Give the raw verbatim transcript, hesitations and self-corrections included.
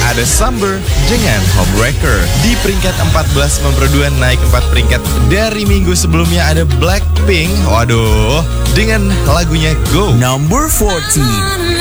ada Summer dengan Homewrecker. Di peringkat empat belas nomor dua naik empat peringkat dari minggu sebelumnya ada Blackpink. Waduh, dengan lagunya Go. Number fourteen.